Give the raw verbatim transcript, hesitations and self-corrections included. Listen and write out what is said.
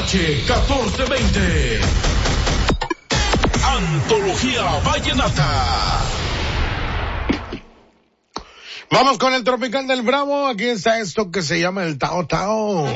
H catorce veinte. Antología Vallenata. Vamos con el tropical del Bravo. Aquí está esto que se llama el Tao Tao.